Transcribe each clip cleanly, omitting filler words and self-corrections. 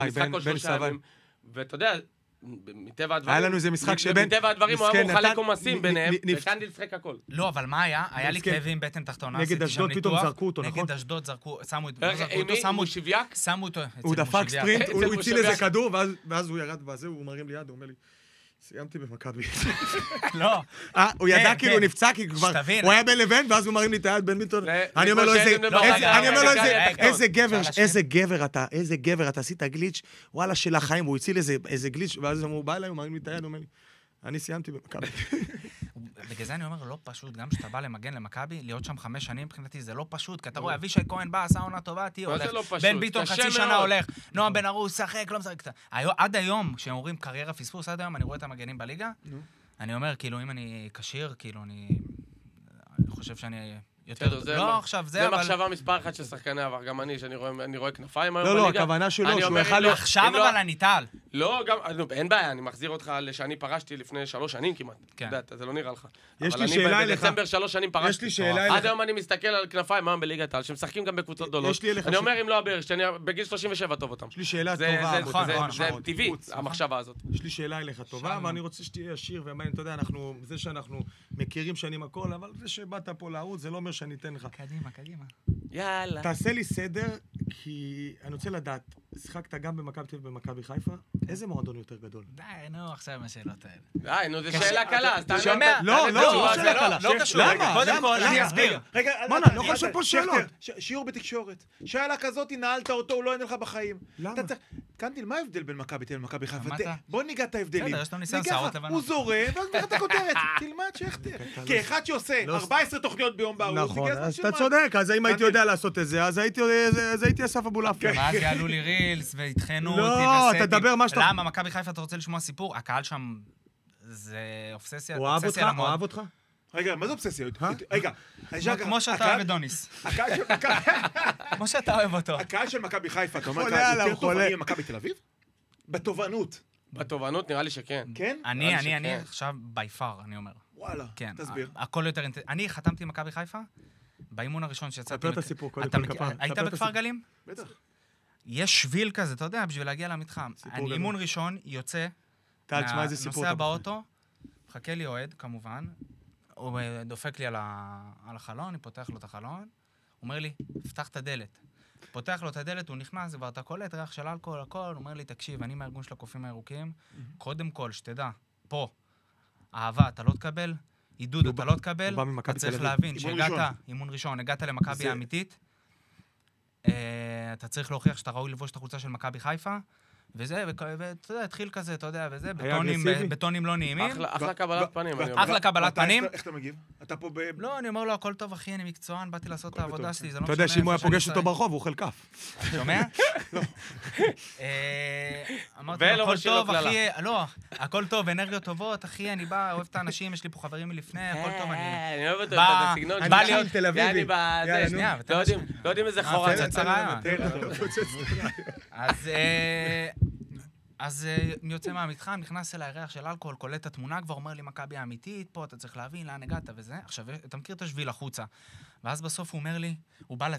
משחק כל 3 ימים, ואתה יודע, מטבע הדברים... היה לנו איזה משחק שבין... מטבע הדברים הוא היה מוכן לקומסים ביניהם, וקנדיל שחק הכל. לא, אבל מה היה? היה לי כאבים בטן תחתונה, נגד אשדוד פתאום זרקו אותו, נכון? נגד אשדוד זרקו, שמו אותו, הוא דפק ספרינט, הוא הציל איזה כדור, ואז הוא ירד בזה, הוא מרים לי יד, הוא אומר לי, סיימתי במכבי. לא. הוא ידע כאילו הוא נפצע, כי כבר... הוא היה בין לבין, ואז הוא מרים לי את היד בין מיטון. אני אומר לו, איזה גבר אתה, עשית גליץ', וואלה של החיים, הוא הציל איזה גליץ', ואז הוא בא אליי, הוא מרים לי את היד, הוא אומר לי, אני סיימתי במכבי. בגלל זה אני אומר, לא פשוט, גם שאתה בא למגן למכבי, להיות שם 5 שנים, מבחינתי זה לא פשוט, כי אתה רואה, אבישי כהן בא, עשה עונה טובה, תהיה הולך, בן ביטון חצי שנה הולך, נועם בן ארוש, שחק, לא משחק. עד היום, כשהם אומרים קריירה פספוס, עד היום אני רואה את המגנים בליגה, אני אומר, כאילו, אם אני קשיר, כאילו, אני חושב שאני... לא, עכשיו זה, אבל... זה מחשבה מספר 1 של שחקני עבר, גם אני, שאני רואה כנפיים היום בליגה. לא, הכוונה שלו, שהוא יכל... עכשיו אבל אני טל. לא, גם, אין בעיה, אני מחזיר אותך לשאני פרשתי לפני 3 שנים כמעט. אתה יודע, זה לא נראה לך. יש לי שאלה אליך. בדצמבר 3 שנים פרשתי. יש לי שאלה אליך. עד היום אני מסתכל על כנפיים היום בליגת העל, שמשחקים גם בקבוצות גדולות. אני אומר, אם לא הבאר, שאני בגיל 37 טוב אותם. יש לי שאלה טובה. זה טבעי, המחשבה הזאת. יש לי שאלה אליך טובה, ואני רוצה שתהיה עשיר ומעניין. אתה יודע, זה שאנחנו מכירים שנים הכל, אבל זה שבאת פה לערוץ, זה לא אומר שאני אתן לך. קדימה. יאללה. תעשה לי סדר, כי אני רוצה לדעת, שיחקת גם במכבי תל אביב ובמכבי חיפה, איזה מועדון יותר גדול? די, נו, עכשיו עם השאלות האלה. נו, זו שאלה קלה, אז אתה שומע? לא שאלה קלה. לא קשור. למה? קודם כל, אני אסביר. רגע, לא חושב פה שאלות. שיעור בתקשורת. שאלה כזאת, נעלת אותו, הוא לא עונה לך בחיים. למה? קנדיל, מה ההבדל בין מכבי תל אביב למכבי חיפה? אמרת? בוא ניגע את ההבדלים. בסדר, יש לנו ניסיון שערות לבנות. הוא זורם, ואז נראה את הכותרת. תלמד שכתר. כאחד שעושה 14 תוכניות ביום בערוץ, נכון, אז אתה צודק, אז אם הייתי יודע לעשות את זה, אז הייתי אסף אבולעפיה. ואז יעלו לי רילס, והתחנו אותי לא, אתה תדבר מה שאתה... למה, מכבי חיפה, אתה רוצה לשמוע סיפור? הקהל שם זה אובססיה. הוא אהב אותך? רגע, מה זה אובססיה? רגע, כמו שאתה אוהב את דוניס. כמו שאתה אוהב אותו. הקהל של מכבי חיפה, אתה אומר, יותר תובעני ממכבי תל אביב? בתובענות. בתובענות נראה לי שכן. כן? אני עכשיו ביפר, אני אומר. וואלה, תסביר. הכל יותר... אני חתמתי מכבי חיפה, באימון הראשון שיצאתי... ספר את הסיפור, קודם כל כפר. היית בכפר גלים? בטח. יש שביל כזה, אתה יודע, בשביל להגיע למתחם. אני אימון ראשון, יוצא, נוסע באוטו, מחכה לי אוהד, כמובן, הוא דופק לי על החלון, אני פותח לו את החלון, הוא אומר לי, פתח את הדלת. פותח לו את הדלת, הוא נכנס, כבר אתה קולט, ריח של אלכוהול, הכל, הוא אומר לי, תקשיב, אני מהארגון של הקופים הירוקים, קודם כל, שתדע, פה, אהבה, אתה לא תקבל, עידוד, אתה לא תקבל, אתה צריך להבין שהגעת, אימון ראשון, הגעת למכבי האמיתית, אתה צריך להוכיח שאתה ראוי לבוש את החולצה של מכבי חיפה, וזה, ואתה יודע, התחיל כזה, אתה יודע, וזה, בטונים לא נעימים. אחלה קבלת פנים. אחלה קבלת פנים. איך אתה מגיב? אתה פה לא, אני אומר לו, הכל טוב, אחי, אני מקצוען, באתי לעשות את העבודה שלי, זה לא משנה. אתה יודע שאם הוא היה פוגש אותו ברחוב, הוא אוכל כף. שומע? לא. אמרתי לו, הכל טוב, אחי, לא, הכל טוב, אנרגיות טובות, אחי, אני בא, אוהב את האנשים, יש לי פה חברים מלפני, הכל טוב, אני אוהב אותו, את הסגנון. בא להיות תל אביבי. לא יודעים איזה חורה. אז יוצא מהמתחם, נכנס אליי ריח של אלכוהול, קולט את התמונה, כבר אומר לי, מכבי האמיתית, פה אתה צריך להבין לאן הגעת וזה. עכשיו, אתה מכיר את השביל החוצה. ואז בסוף הוא אומר לי, הוא בא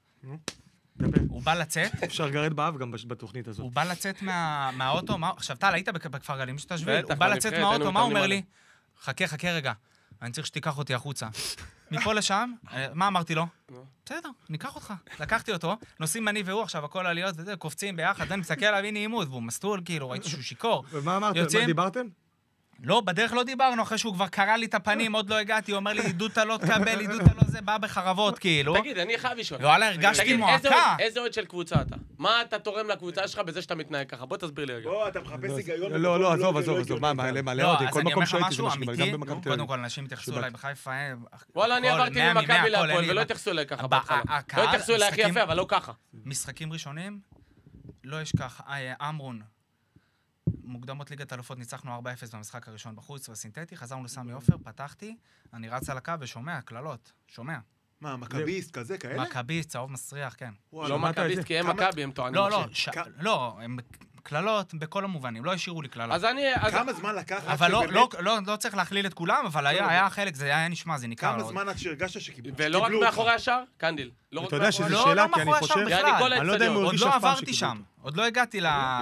לצאת. אפשר גרד באב גם בתוכנית הזאת. הוא בא לצאת מהאוטו, עכשיו, טל, היית בכפר גלים, יש את השביל, הוא בא לצאת מהאוטו, מה הוא אומר לי? חכה רגע, אני צריך שתיקח אותי החוצה. מפה לשם, מה אמרתי לו? בסדר, ניקח אותך. לקחתי אותו, נוסעים אני והוא עכשיו, הכל עליות וזה, קופצים ביחד, ואני מסתכל עליו, הנה עימות, והוא מסטול, כאילו, ראיתי שהוא שיקור. ומה אמרת? מה דיברתם? לא, בדרך לא דיברנו, אחרי שהוא כבר קרא לי את הפנים, עוד לא הגעתי, הוא אומר לי, עידוד אתה לא תקבל, עידוד אתה לא זה, בא בחרבות, כאילו. תגיד, אני חייב לשאול. וואלה, הרגשתי מועקה. איזה אוהד של קבוצה אתה? מה אתה תורם לקבוצה שלך בזה שאתה מתנהג ככה? בוא תסביר לי רגע. בוא, אתה מחפש היגיון. לא, עזוב, מה, מלא עוד, כל מקום שהייתי זה משהו, גם במכבי תל אביב. קודם כל, אנשים התייחסו אליי בחיפה, וואלה, אני עברתי ממכבי להפועל ולא התייחסו אליי ככה בהתחלה. לא התייחסו אליי הכי יפה, אבל לא ככה. משחקים ראשונים, לא אשכח, אמרון. מוקדמות ליגת אלופות ניצחנו 4-0 במשחק הראשון בחוץ בסינתטי, חזרנו לסמי עופר, פתחתי, אני רץ על הקו ושומע, קללות, שומע. מה, מכביסט כזה, כאלה? מכביסט, צהוב מסריח, כן. לא מכביסט, כי הם מכבי, הם טוענים. לא, קללות בכל המובנים, לא השאירו לי קללות. אז אני... כמה זמן לקח? אבל לא צריך להכליל את כולם, אבל היה חלק, זה היה נשמע, זה ניכר. כמה זמן עד שהרגשת שקיבלו אותך? ולא רק מאחורי השאר? קנדיל. אתה יודע שזו שאלה, כי אני חושב... עוד לא עברתי שם, עוד לא הגעתי